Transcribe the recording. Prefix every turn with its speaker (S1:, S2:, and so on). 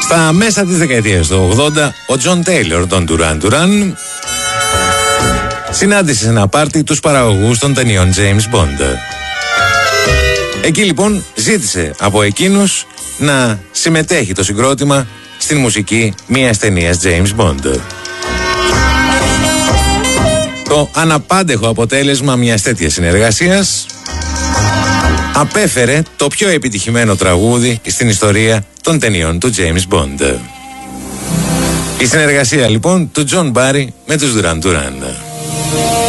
S1: Στα μέσα της δεκαετίας του 80, ο Τζον Τέιλορ, τον Duran Duran, συνάντησε σε ένα πάρτι τους παραγωγούς των ταινιών James Bond. Εκεί λοιπόν ζήτησε από εκείνους να συμμετέχει το συγκρότημα στην μουσική μιας ταινίας James Bond. Το αναπάντεχο αποτέλεσμα μιας τέτοιας συνεργασίας απέφερε το πιο επιτυχημένο τραγούδι στην ιστορία των ταινιών του James Bond. Η συνεργασία λοιπόν του John Barry με τους Duran Duran.